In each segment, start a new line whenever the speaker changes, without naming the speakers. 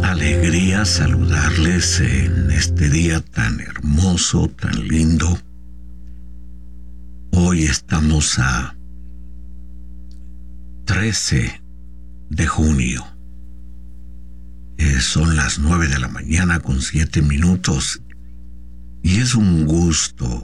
alegría saludarles en este día tan hermoso, tan lindo. Hoy estamos a 13 de junio. Son las 9 de la mañana con 7 minutos y es un gusto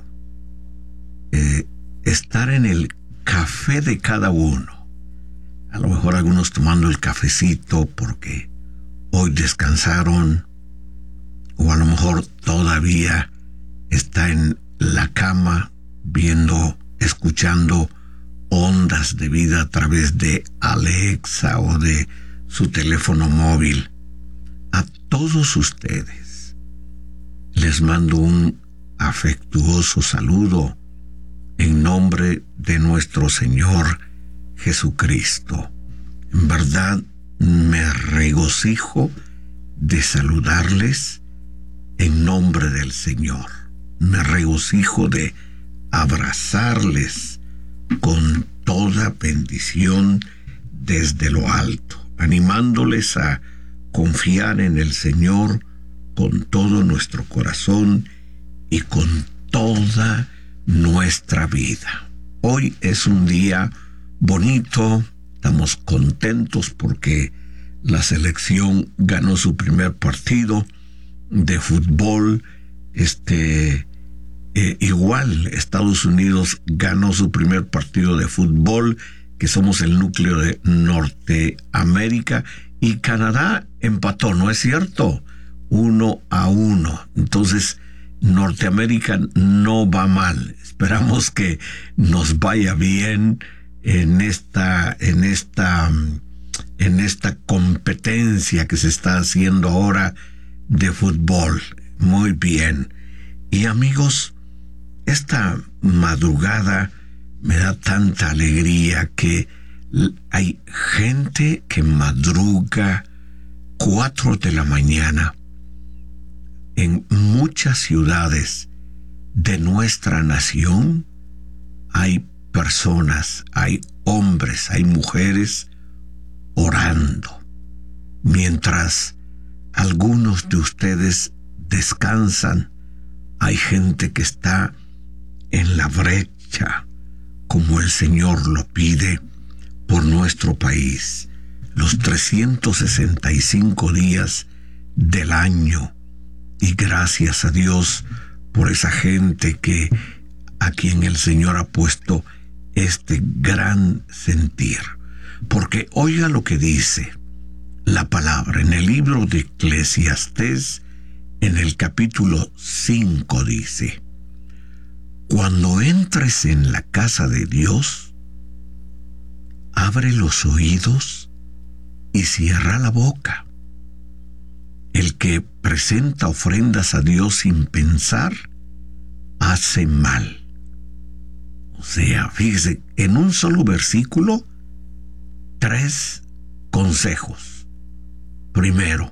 estar en el café de cada uno. A lo mejor algunos tomando el cafecito porque hoy descansaron, o a lo mejor todavía está en la cama viendo, escuchando ondas de vida a través de Alexa o de su teléfono móvil. A todos ustedes les mando un afectuoso saludo en nombre de nuestro Señor Jesucristo. En verdad, me regocijo de saludarles en nombre del Señor. Me regocijo de abrazarles con toda bendición desde lo alto, animándoles a confiar en el Señor con todo nuestro corazón y con toda nuestra vida. Hoy es un día bonito. Estamos contentos porque la selección ganó su primer partido de fútbol. Igual Estados Unidos ganó su primer partido de fútbol, que somos el núcleo de Norteamérica, y Canadá empató, ¿no es cierto? 1-1. Entonces, Norteamérica no va mal. Esperamos que nos vaya bien en esta competencia que se está haciendo ahora de fútbol. Muy bien. Y amigos, esta madrugada me da tanta alegría que hay gente que madruga 4 de la mañana en muchas ciudades de nuestra nación. Hay personas, hay hombres, hay mujeres orando, mientras algunos de ustedes descansan. Hay gente que está en la brecha, como el Señor lo pide, por nuestro país. Los 365 días del año. Y gracias a Dios por esa gente a quien el Señor ha puesto este gran sentir. Porque oiga lo que dice la palabra en el libro de Eclesiastés, en el capítulo 5 dice: cuando entres en la casa de Dios, abre los oídos y cierra la boca. El que presenta ofrendas a Dios sin pensar, hace mal. O sea, fíjese, en un solo versículo, 3 consejos. Primero,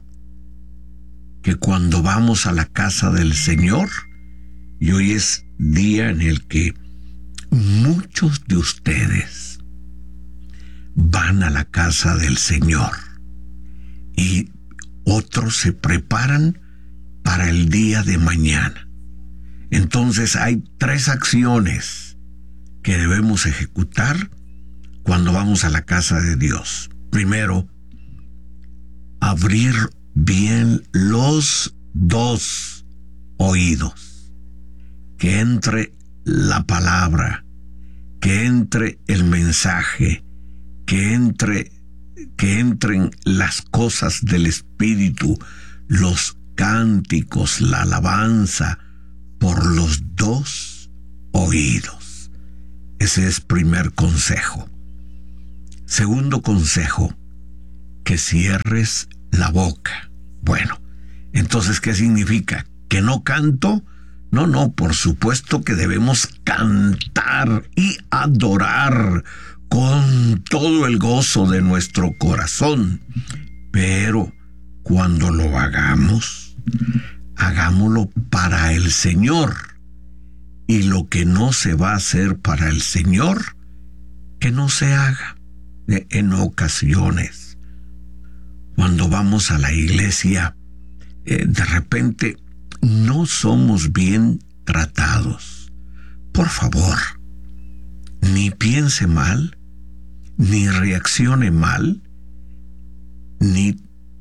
que cuando vamos a la casa del Señor, y hoy es día en el que muchos de ustedes van a la casa del Señor y otros se preparan para el día de mañana. Entonces hay 3 acciones que debemos ejecutar cuando vamos a la casa de Dios. Primero, abrir bien los 2 oídos. Que entre la palabra, que entre el mensaje, que entren las cosas del Espíritu, los cánticos, la alabanza, por los 2 oídos. Ese es primer consejo. Segundo consejo, que cierres la boca. Bueno, entonces, ¿qué significa? ¿Que no canto? No, por supuesto que debemos cantar y adorar con todo el gozo de nuestro corazón. Pero cuando lo hagamos, hagámoslo para el Señor. Y lo que no se va a hacer para el Señor, que no se haga. En ocasiones cuando vamos a la iglesia, de repente no somos bien tratados. Por favor, ni piense mal, ni reaccione mal, ni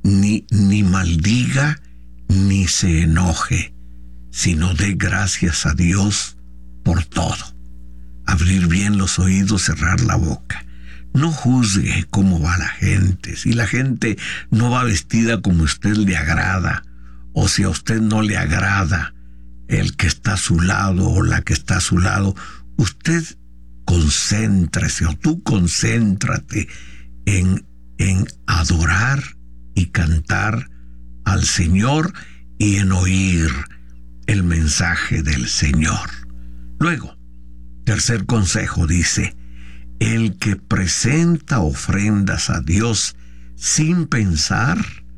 maldiga, ni se enoje, sino dé gracias a Dios por todo. Abrir bien los oídos, cerrar la boca. No juzgue cómo va la gente. Si la gente no va vestida como a usted le agrada, o si a usted no le agrada el que está a su lado o la que está a su lado, usted concéntrese, o tú concéntrate en adorar y cantar al Señor y en oír el mensaje del Señor. Luego, tercer consejo dice: el que presenta ofrendas a Dios sin pensar,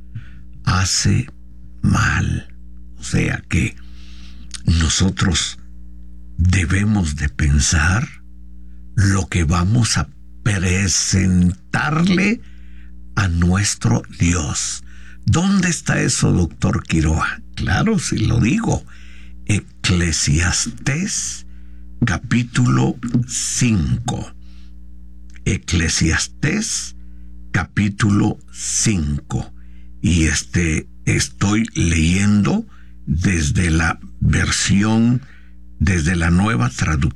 hace mal. O sea que nosotros debemos de pensar lo que vamos a presentarle a nuestro Dios. ¿Dónde está eso, doctor Quiroga? Claro, si lo digo. Eclesiastés capítulo 5. Eclesiastés capítulo 5. Y estoy leyendo desde la versión, desde la nueva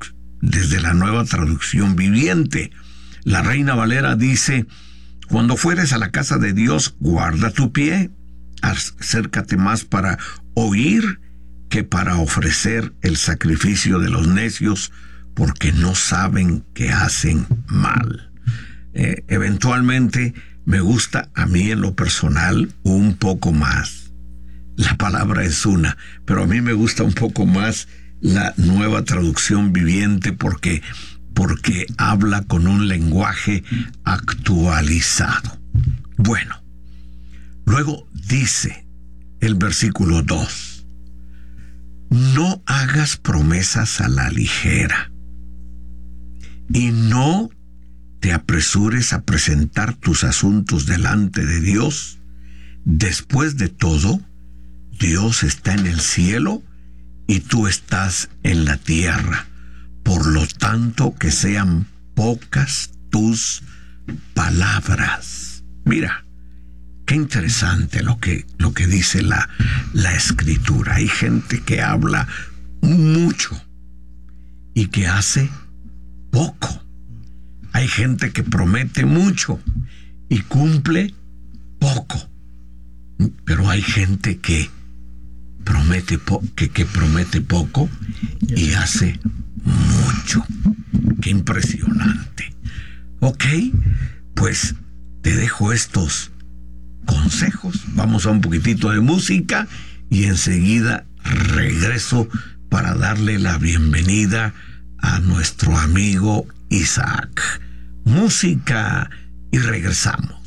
traducción viviente. La Reina Valera dice: cuando fueres a la casa de Dios, guarda tu pie, acércate más para oír que para ofrecer el sacrificio de los necios, porque no saben que hacen mal. Eventualmente me gusta a mí en lo personal un poco más. La palabra es una, pero a mí me gusta un poco más la nueva traducción viviente porque habla con un lenguaje actualizado. Bueno, luego dice el versículo 2: no hagas promesas a la ligera y no te apresures a presentar tus asuntos delante de Dios. Después de todo, Dios está en el cielo y tú estás en la tierra. Por lo tanto, que sean pocas tus palabras. Mira, qué interesante lo que dice la Escritura. Hay gente que habla mucho y que hace poco. Hay gente que promete mucho y cumple poco. Pero hay gente que promete poco y hace mucho. Qué impresionante. Ok, pues te dejo estos consejos. Vamos a un poquitito de música y enseguida regreso para darle la bienvenida a nuestro amigo Isaac. Música y regresamos.